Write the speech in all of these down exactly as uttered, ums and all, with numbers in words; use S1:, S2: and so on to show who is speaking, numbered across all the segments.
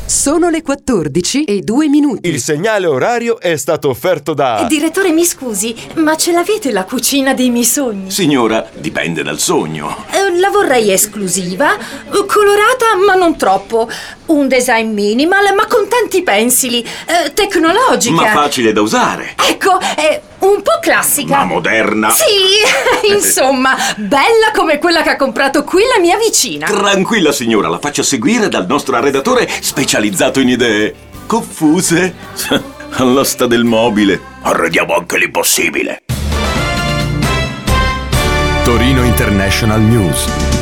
S1: Sono le quattordici e due minuti.
S2: Il segnale orario è stato offerto da...
S3: Direttore, mi scusi, ma ce l'avete la cucina dei miei sogni?
S4: Signora, dipende dal sogno.
S3: Eh, la vorrei esclusiva, colorata ma non troppo. Un design minimal ma con tanti pensili. Eh, tecnologica.
S4: Ma facile da usare.
S3: Ecco, è un po' classica.
S4: Ma moderna.
S3: Sì, insomma, bella come quella che ha comprato qui la mia vicina.
S4: Tranquilla signora, la faccio seguire dal nostro arredatore specializzato in idee confuse. All'asta del mobile. Arrediamo anche l'impossibile.
S5: Torino International News.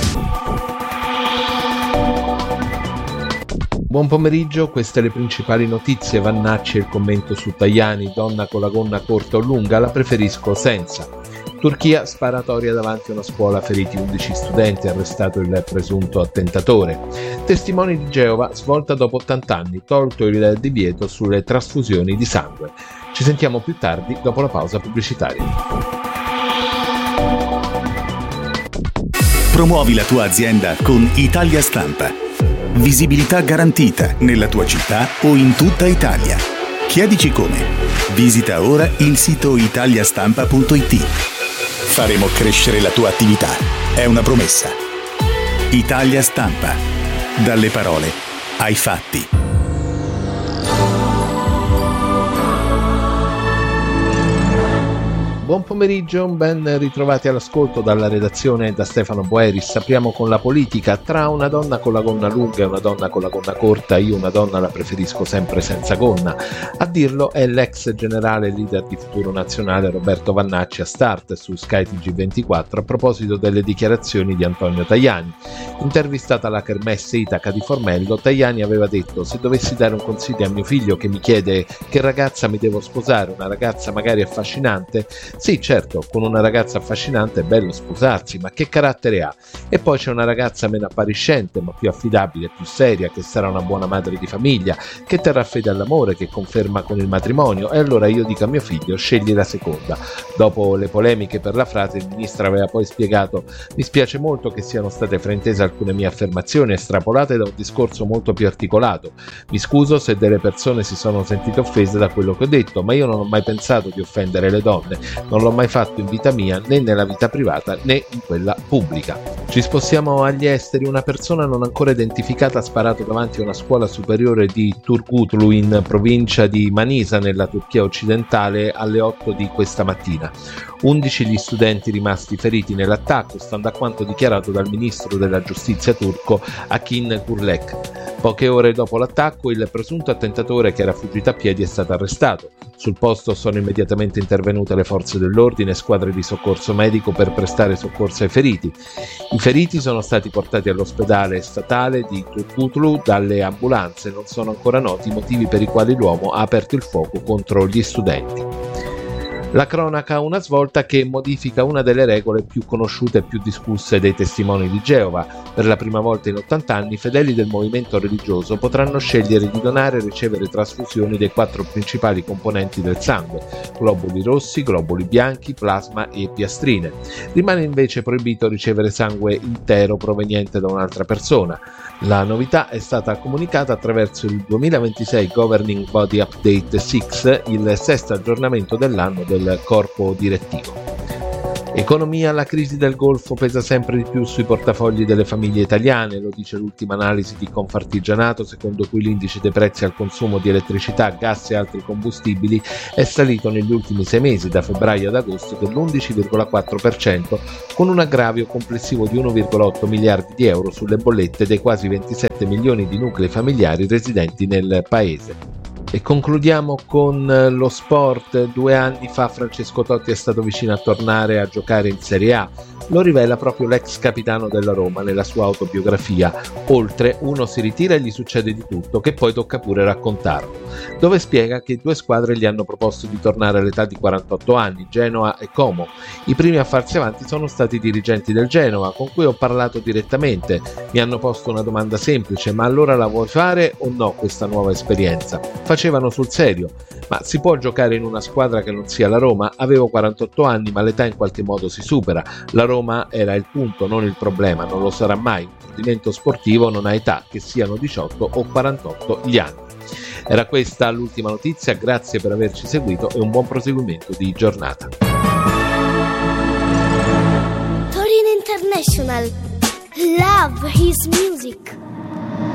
S6: Buon pomeriggio, queste le principali notizie. Vannacci e il commento su Tajani, donna con la gonna corta o lunga, la preferisco senza. Turchia, sparatoria davanti a una scuola, feriti undici studenti, arrestato il presunto attentatore. Testimoni di Geova, svolta dopo ottanta anni, tolto il divieto sulle trasfusioni di sangue. Ci sentiamo più tardi dopo la pausa pubblicitaria.
S7: Promuovi la tua azienda con Italia Stampa. Visibilità garantita nella tua città o in tutta Italia. Chiedici come. Visita ora il sito italiastampa punto it. Faremo crescere la tua attività. È una promessa. Italia Stampa. Dalle parole ai fatti.
S6: Buon pomeriggio, ben ritrovati all'ascolto dalla redazione da Stefano Boeris. Apriamo con la politica. Tra una donna con la gonna lunga e una donna con la gonna corta, io una donna la preferisco sempre senza gonna. A dirlo è l'ex generale leader di Futuro Nazionale Roberto Vannacci a Start su Sky T G ventiquattro a proposito delle dichiarazioni di Antonio Tajani. Intervistata alla Kermesse Itaca di Formello, Tajani aveva detto: se dovessi dare un consiglio a mio figlio che mi chiede che ragazza mi devo sposare, una ragazza magari affascinante, sì, certo, con una ragazza affascinante è bello sposarsi, ma che carattere ha? E poi c'è una ragazza meno appariscente, ma più affidabile, più seria, che sarà una buona madre di famiglia, che terrà fede all'amore, che conferma con il matrimonio, e allora io dico a mio figlio: scegli la seconda. Dopo le polemiche per la frase, il ministro aveva poi spiegato: mi spiace molto che siano state fraintese alcune mie affermazioni estrapolate da un discorso molto più articolato. Mi scuso se delle persone si sono sentite offese da quello che ho detto, ma io non ho mai pensato di offendere le donne. Non l'ho mai fatto in vita mia, né nella vita privata né in quella pubblica. Ci spostiamo agli esteri. Una persona non ancora identificata ha sparato davanti a una scuola superiore di Turgutlu in provincia di Manisa nella Turchia occidentale alle otto di questa mattina. undici gli studenti rimasti feriti nell'attacco, stando a quanto dichiarato dal ministro della giustizia turco Akin Gürlek. Poche ore dopo l'attacco, il presunto attentatore, che era fuggito a piedi, è stato arrestato. Sul posto sono immediatamente intervenute le forze dell'ordine e squadre di soccorso medico per prestare soccorso ai feriti. I feriti sono stati portati all'ospedale statale di Turgutlu dalle ambulanze. Non sono ancora noti i motivi per i quali l'uomo ha aperto il fuoco contro gli studenti. La cronaca ha una svolta che modifica una delle regole più conosciute e più discusse dei testimoni di Geova. Per la prima volta in ottanta anni i fedeli del movimento religioso potranno scegliere di donare e ricevere trasfusioni dei quattro principali componenti del sangue: globuli rossi, globuli bianchi, plasma e piastrine. Rimane invece proibito ricevere sangue intero proveniente da un'altra persona. La novità è stata comunicata attraverso il duemilaventisei Governing Body Update sei, il sesto aggiornamento dell'anno del corpo direttivo. Economia. La crisi del Golfo pesa sempre di più sui portafogli delle famiglie italiane, lo dice l'ultima analisi di Confartigianato, secondo cui l'indice dei prezzi al consumo di elettricità, gas e altri combustibili è salito negli ultimi sei mesi, da febbraio ad agosto, dell'undici virgola quattro per cento, con un aggravio complessivo di uno virgola otto miliardi di euro sulle bollette dei quasi ventisette milioni di nuclei familiari residenti nel paese. E concludiamo con lo sport. Due anni fa Francesco Totti è stato vicino a tornare a giocare in Serie A. Lo rivela proprio l'ex capitano della Roma nella sua autobiografia Oltre, uno si ritira e gli succede di tutto, che poi tocca pure raccontarlo, dove spiega che due squadre gli hanno proposto di tornare all'età di quarantotto anni, Genoa e Como. I primi a farsi avanti sono stati i dirigenti del Genoa, con cui ho parlato direttamente. Mi hanno posto una domanda semplice: ma allora la vuoi fare o no questa nuova esperienza? Facevano sul serio: ma si può giocare in una squadra che non sia la Roma? Avevo quarantotto anni, ma l'età in qualche modo si supera. La Roma era il punto, non il problema, non lo sarà mai. l'applaudimento sportivo non ha età, che siano diciotto o quarantotto gli anni. Era questa l'ultima notizia, grazie per averci seguito e un buon proseguimento di giornata.
S8: Torino International. Love his music.